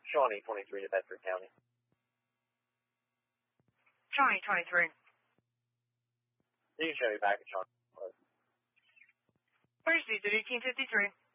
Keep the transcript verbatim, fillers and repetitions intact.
Shawnee twenty-three to Bedford County. Shawnee twenty-three. You can show me back at Shawnee. Where's D eighteen fifty-three?